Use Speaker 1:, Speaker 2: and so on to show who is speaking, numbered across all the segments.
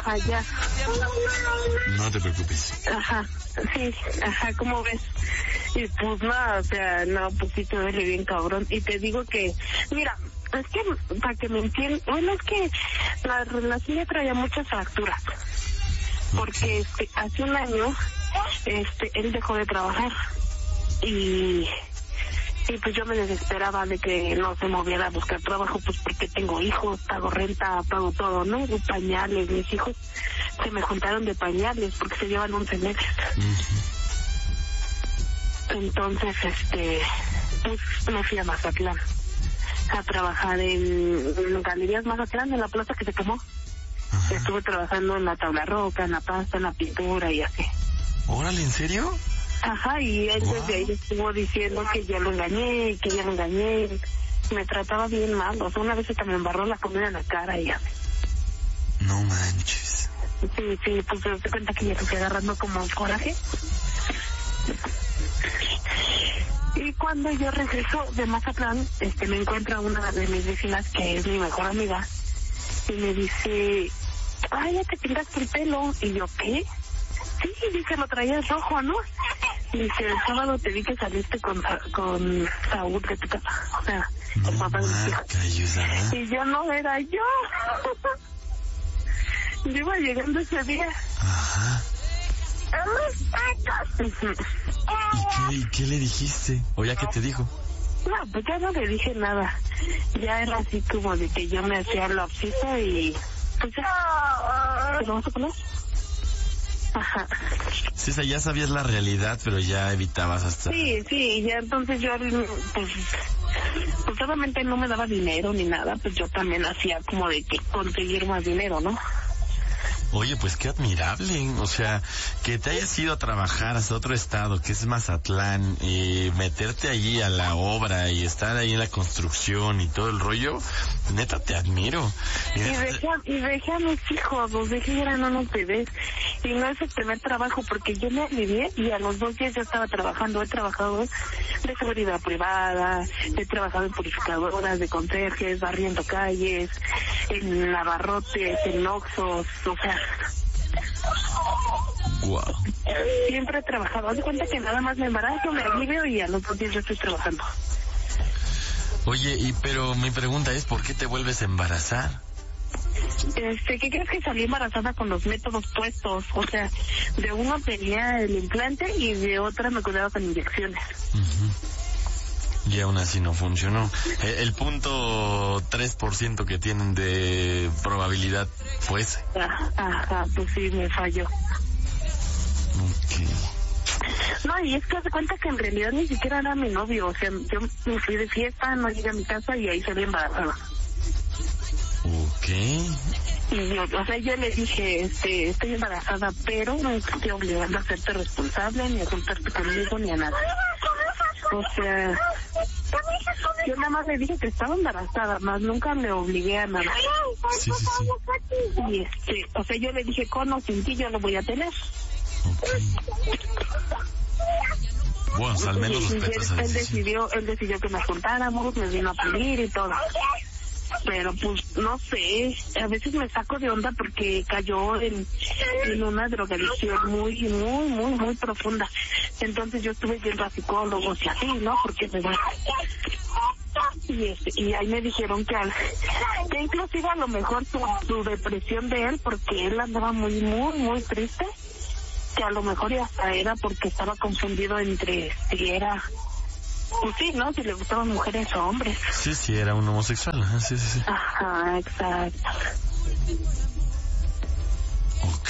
Speaker 1: Ajá, ya.
Speaker 2: No te preocupes.
Speaker 1: Ajá, sí, ajá, ¿cómo ves? Y pues nada, o sea, no, pues sí te duele bien cabrón. Y te digo que, mira, es que, para que me entiendan, bueno, es que la relación ya traía muchas fracturas. Porque hace un año, él dejó de trabajar. Y pues yo me desesperaba de que no se moviera a buscar trabajo, pues porque tengo hijos, pago renta, pago todo, ¿no? Pañales, mis hijos se me juntaron de pañales porque se llevan 11 meses. Entonces, pues me fui a Mazatlán a trabajar en Galerías Mazatlán, en la plaza que se quemó. Estuve trabajando en la tabla roca, en la pasta, en la pintura y así.
Speaker 2: Órale, ¿en serio?
Speaker 1: Ajá, y él desde ahí estuvo diciendo que yo lo engañé y que yo lo engañé. Me trataba bien mal, o sea, una vez hasta me embarró la comida en la cara y ya.
Speaker 2: No manches.
Speaker 1: Sí, pues te das cuenta que ya te estoy agarrando como coraje. Y cuando yo regreso de Mazatlán, me encuentra una de mis vecinas que es mi mejor amiga y me dice, ay, ya te pintaste el pelo. Y yo, ¿qué? Sí, dice, lo traías rojo, ¿no? Dice, el sábado te vi que saliste con Saúl de tu casa, o sea,
Speaker 2: no,
Speaker 1: el papá de mi hija. Y yo no era yo. Yo iba llegando ese día.
Speaker 2: Ajá. ¿Y qué le dijiste? ¿O ya qué te dijo?
Speaker 1: No, pues ya no le dije nada. Ya era así como de que yo me hacía la obsesa y pues ya. ¿Te lo vas a poner? Ajá.
Speaker 2: Sí, o sea, ya sabías la realidad, pero ya evitabas hasta...
Speaker 1: Sí, ya entonces yo, pues obviamente no me daba dinero ni nada, pues yo también hacía como de que conseguir más dinero, ¿no?
Speaker 2: Oye, pues qué admirable, o sea, que te hayas ido a trabajar hasta otro estado, que es Mazatlán, y meterte allí a la obra y estar ahí en la construcción y todo el rollo, neta te admiro.
Speaker 1: Y dejé a mis hijos, los dejé eran unos bebés, y no es el primer trabajo, porque yo me alivié y a los 2 días ya estaba trabajando. He trabajado de seguridad privada, he trabajado en purificadoras, de conserjes, barriendo calles, en abarrotes, en oxxos, o sea...
Speaker 2: Wow.
Speaker 1: Siempre he trabajado. Haz de cuenta que nada más me embarazo, me alivio y a los 2 días ya estoy trabajando.
Speaker 2: Oye, pero mi pregunta es, ¿por qué te vuelves a embarazar?
Speaker 1: ¿Qué crees? Que salí embarazada con los métodos puestos? O sea, de uno tenía el implante y de otra me cuidaba con inyecciones.
Speaker 2: Y aún así no funcionó. El punto 3% que tienen de probabilidad fue ese.
Speaker 1: Ajá, pues sí, me falló.
Speaker 2: Okay.
Speaker 1: No, y es que hace cuenta que en realidad ni siquiera era mi novio. O sea, yo me fui de fiesta, no llegué a mi casa y ahí salí embarazada.
Speaker 2: Ok.
Speaker 1: Y yo, o sea, yo le dije, estoy embarazada, pero no estoy obligando a hacerte responsable, ni a juntarte conmigo, ni a nada. O sea, yo nada más le dije que estaba embarazada, más nunca me obligué a nada.
Speaker 2: Sí.
Speaker 1: Y o sea, yo le dije, con o sin ti yo lo voy a tener.
Speaker 2: Okay. Bueno, al menos respetas esa decisión.
Speaker 1: Él decidió que nos juntáramos, me vino a pedir y todo. Pero pues no sé, a veces me saco de onda porque cayó en una drogadicción muy profunda. Entonces yo estuve yendo a psicólogos y así, ¿no? Porque y ahí me dijeron que inclusive a lo mejor su depresión de él, porque él andaba muy triste, que a lo mejor ya hasta era porque estaba confundido entre si era... Pues sí, ¿no? Si le gustaban mujeres o hombres.
Speaker 2: Sí, era un homosexual. Sí.
Speaker 1: Ajá, exacto.
Speaker 2: Ok.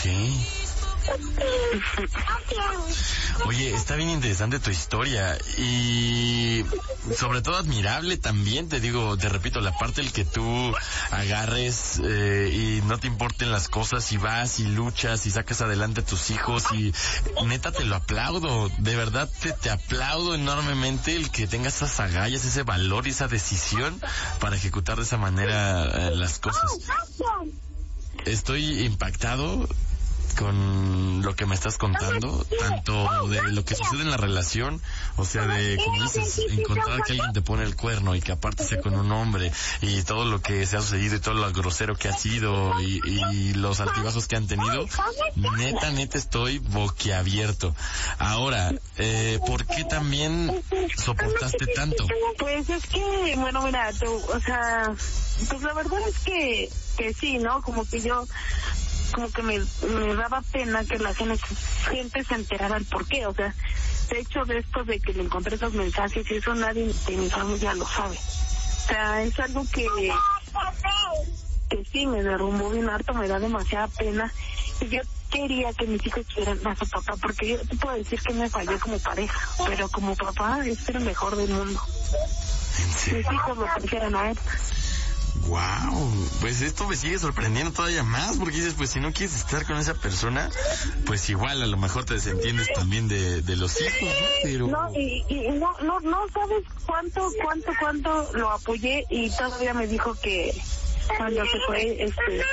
Speaker 2: Oye, está bien interesante tu historia y sobre todo admirable también, te repito, la parte del que tú agarres y no te importen las cosas y vas y luchas y sacas adelante a tus hijos y neta te lo aplaudo, de verdad te aplaudo enormemente el que tengas esas agallas, ese valor y esa decisión para ejecutar de esa manera las cosas. Estoy impactado. con lo que me estás contando, tanto de lo que sucede en la relación, o sea, de, como dices, encontrar que alguien te pone el cuerno y que aparte sea con un hombre, y todo lo que se ha sucedido y todo lo grosero que ha sido y los altibajos que han tenido, neta estoy boquiabierto. Ahora, ¿por qué también soportaste tanto?
Speaker 1: Pues es que, bueno, mira, o sea, pues la verdad es que sí, ¿no? Como que me daba pena que la gente se enterara el por qué, o sea, de hecho de esto de que le encontré esos mensajes y eso nadie de mi familia lo sabe. O sea, es algo que sí me derrumbó bien harto, me da demasiada pena y yo quería que mis hijos tuvieran a su papá, porque yo te puedo decir que me falló como pareja, pero como papá es el mejor del mundo. Mis hijos lo prefieren a él.
Speaker 2: Wow, pues esto me sigue sorprendiendo todavía más, porque dices, pues si no quieres estar con esa persona, pues igual a lo mejor te desentiendes también de los hijos, ¿no? Pero...
Speaker 1: No, y no sabes cuánto lo apoyé, y todavía me dijo que cuando se fue,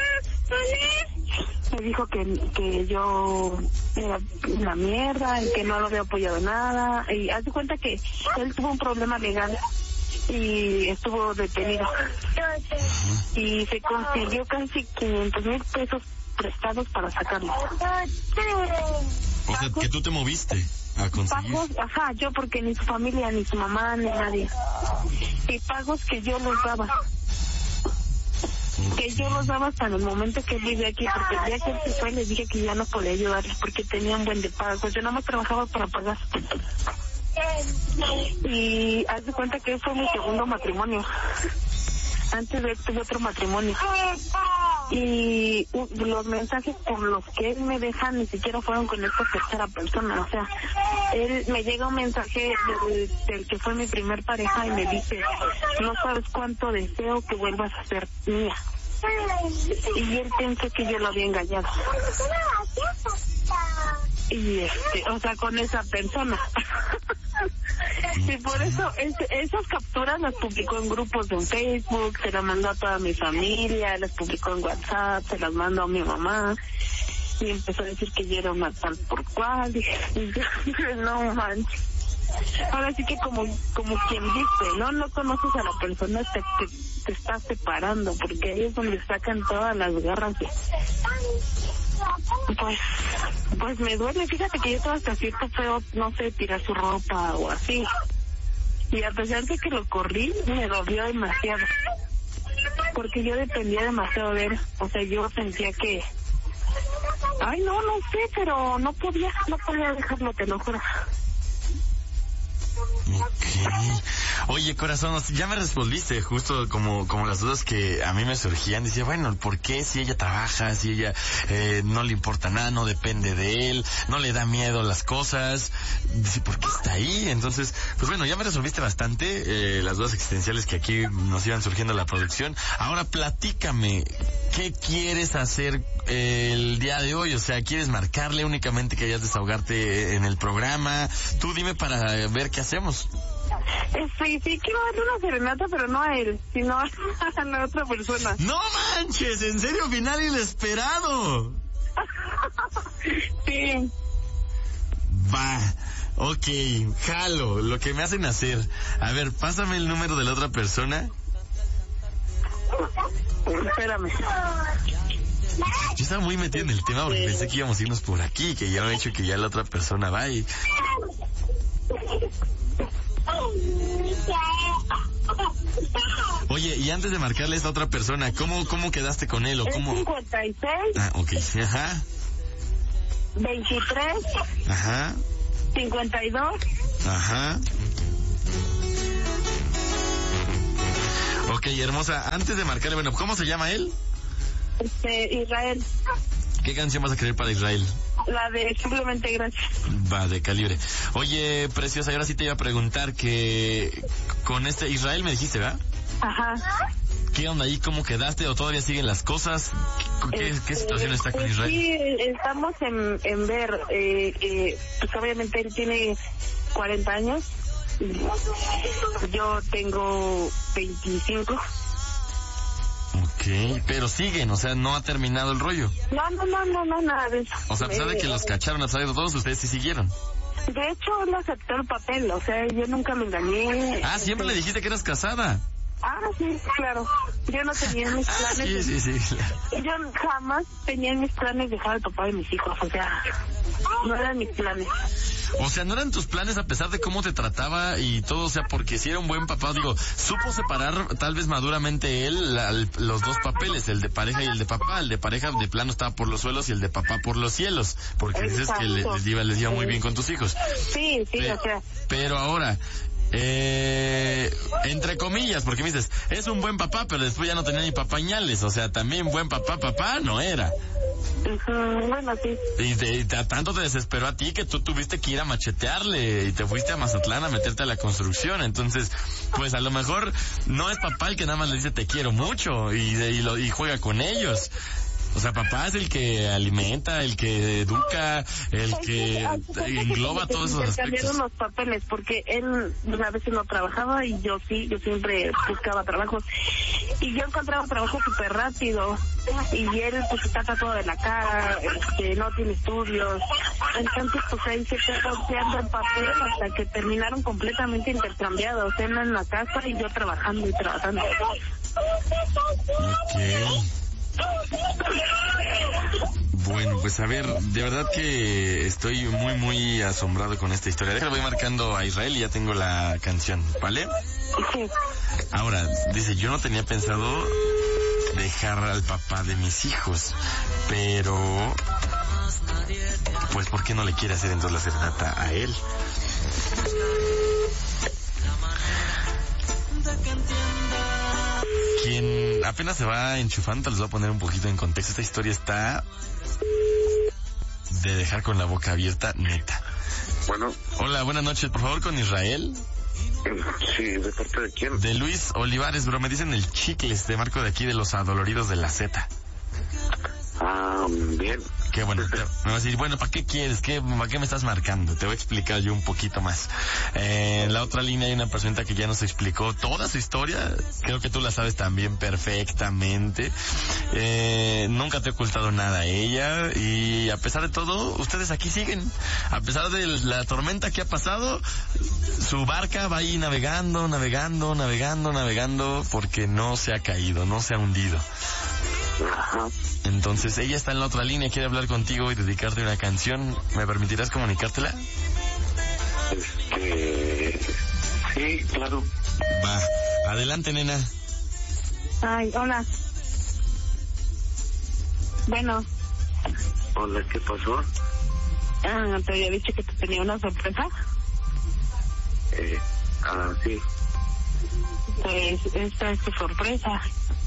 Speaker 1: me dijo que yo era una mierda y que no lo había apoyado nada, y haz de cuenta que él tuvo un problema legal y estuvo detenido y se consiguió casi 500,000 pesos prestados para sacarlo.
Speaker 2: O sea, que tú te moviste a conseguir.
Speaker 1: Pagos, ajá, yo, porque ni su familia, ni su mamá, ni nadie. Y pagos que yo los daba. Que yo los daba hasta el momento que él vive aquí, porque el día que él se fue le dije que ya no podía ayudarles porque tenía un buen de pagos. Yo nada más trabajaba para pagar. Y haz de cuenta que fue mi segundo matrimonio. Antes de él tuve otro matrimonio. Y los mensajes por los que él me deja ni siquiera fueron con esta tercera persona. O sea, él me llega un mensaje del que fue mi primer pareja y me dice: no sabes cuánto deseo que vuelvas a ser mía. Y él pensó que yo lo había engañado. Y o sea, con esa persona. Y por eso esas capturas las publicó en grupos de Facebook, se las mandó a toda mi familia, las publicó en WhatsApp, se las mandó a mi mamá, y empezó a decir que yo era una tal por cual, y yo, no manches. Ahora sí que como quien dice, no conoces a la persona hasta que te estás separando, porque ahí es donde sacan todas las garras de... Pues me duele, fíjate que yo todo hasta cierto feo, no sé, tirar su ropa o así. Y a pesar de que lo corrí, me dolió demasiado. Porque yo dependía demasiado de él. O sea, yo sentía que... Ay, no sé, pero no podía dejarlo, te lo juro.
Speaker 2: Okay. Oye, corazón, ya me respondiste justo como las dudas que a mí me surgían. Decía, bueno, ¿por qué si ella trabaja, si ella no le importa nada, no depende de él, no le da miedo las cosas? Dice, ¿por qué está ahí? Entonces, pues bueno, ya me resolviste bastante las dudas existenciales que aquí nos iban surgiendo en la producción. Ahora platícame, ¿qué quieres hacer el día de hoy? O sea, ¿quieres marcarle únicamente que hayas desahogarte en el programa? Tú dime para ver qué hacemos.
Speaker 1: Sí, quiero darle una serenata, pero no a él, sino a la otra persona.
Speaker 2: ¡No manches! ¿En serio? Final inesperado.
Speaker 1: Sí.
Speaker 2: Va. Ok, jalo, lo que me hacen hacer. A ver, pásame el número de la otra persona.
Speaker 1: Espérame.
Speaker 2: Yo estaba muy metido en el tema porque pensé que íbamos a irnos por aquí, que ya me he dicho que ya la otra persona va y... Oye, y antes de marcarle a esta otra persona, ¿cómo quedaste con él o cómo?
Speaker 1: 56.
Speaker 2: Ah, ok. Ajá.
Speaker 1: 23.
Speaker 2: Ajá.
Speaker 1: 52.
Speaker 2: Ajá. Ok, hermosa, antes de marcarle, bueno, ¿cómo se llama él?
Speaker 1: Israel.
Speaker 2: ¿Qué canción vas a querer para Israel?
Speaker 1: La de Simplemente Gracias.
Speaker 2: Va, de Calibre. Oye, preciosa, ahora sí te iba a preguntar que con Israel me dijiste, ¿verdad?
Speaker 1: Ajá.
Speaker 2: ¿Qué onda ahí? ¿Cómo quedaste? ¿O todavía siguen las cosas? ¿Qué situación está con Israel?
Speaker 1: Sí, estamos en ver, pues obviamente él tiene 40 años, yo tengo 25.
Speaker 2: Ok. Ok, pero siguen, o sea, no ha terminado el rollo.
Speaker 1: No, nada de eso.
Speaker 2: O sea, a pesar de que los cacharon, a pesar de todos, ustedes sí siguieron.
Speaker 1: De hecho, él aceptó el papel, o sea, yo nunca me engañé.
Speaker 2: Ah, siempre le dijiste que eras casada.
Speaker 1: Ah, sí, claro. Yo no tenía en mis planes.
Speaker 2: Sí.
Speaker 1: Yo jamás tenía en mis planes dejar al papá de mis hijos, o sea, no eran mis planes.
Speaker 2: O sea, no eran tus planes a pesar de cómo te trataba y todo, o sea, porque si era un buen papá, digo, supo separar tal vez maduramente él los dos papeles, el de pareja y el de papá. El de pareja de plano estaba por los suelos y el de papá por los cielos, porque dices que les iba muy bien con tus hijos.
Speaker 1: Sí, o sea.
Speaker 2: Pero ahora, entre comillas, porque me dices, es un buen papá, pero después ya no tenía ni papañales, o sea, también buen papá no era.
Speaker 1: Bueno, sí.
Speaker 2: Y tanto te desesperó a ti que tú tuviste que ir a machetearle y te fuiste a Mazatlán a meterte a la construcción. Entonces, pues a lo mejor no es papá el que nada más le dice te quiero mucho y juega con ellos. O sea, papá es el que alimenta, el que educa, el que engloba todos esos aspectos.
Speaker 1: Cambiaron los papeles porque él a veces no trabajaba y yo siempre buscaba trabajos. Y yo encontraba trabajo súper rápido. Y él pues está tatuado de la cara, no tiene estudios. Entonces pues ahí se fue cambiando el papel hasta que terminaron completamente intercambiados. Él en la casa y yo trabajando.
Speaker 2: Ok. Bueno, pues a ver, de verdad que estoy muy asombrado con esta historia. Déjame, voy marcando a Israel y ya tengo la canción, ¿vale?
Speaker 1: Sí.
Speaker 2: Ahora, dice, yo no tenía pensado dejar al papá de mis hijos, pero pues ¿por qué no le quiere hacer entonces la serenata a él? Quien apenas se va enchufando, les voy a poner un poquito en contexto. Esta historia está de dejar con la boca abierta, neta.
Speaker 3: Bueno.
Speaker 2: Hola, buenas noches, por favor, con Israel.
Speaker 3: Sí, ¿de parte de quién?
Speaker 2: De Luis Olivares, bro, me dicen el Chicles, de Marco de aquí, de los Adoloridos de la Z.
Speaker 3: Ah, bien.
Speaker 2: Qué bueno, me vas a decir, bueno, ¿para qué quieres? ¿Para qué me estás marcando? Te voy a explicar yo un poquito más. En la otra línea hay una persona que ya nos explicó toda su historia. Creo que tú la sabes también perfectamente. Nunca te he ocultado nada a ella. Y a pesar de todo, ustedes aquí siguen. A pesar de la tormenta que ha pasado, su barca va ahí navegando, porque no se ha caído, no se ha hundido.
Speaker 3: Ajá.
Speaker 2: Entonces ella está en la otra línea, quiere hablar contigo y dedicarte una canción. ¿Me permitirás comunicártela?
Speaker 3: Sí, claro.
Speaker 2: Va, adelante, nena.
Speaker 1: Ay, hola. Bueno.
Speaker 3: Hola, ¿qué pasó?
Speaker 1: Te había dicho que te tenía una sorpresa.
Speaker 3: Sí.
Speaker 1: Pues esta es tu sorpresa.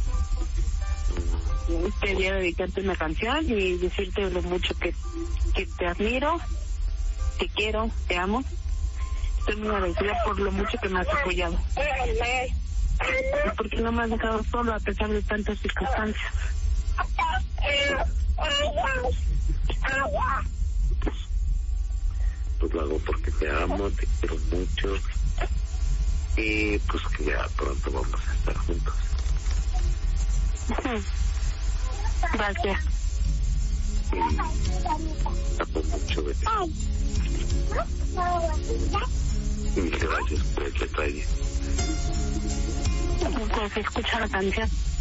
Speaker 1: Quería dedicarte una canción y decirte lo mucho que te admiro, te quiero, te amo. Estoy muy agradecida por lo mucho que me has apoyado. Porque no me has dejado solo a pesar de tantas circunstancias.
Speaker 3: Pues lo hago porque te amo, te quiero mucho. Y pues que ya pronto vamos a estar juntos.
Speaker 1: Gracias.
Speaker 3: Amo mucho de ti. Gracias por el detalle.
Speaker 1: Pues escucha la canción.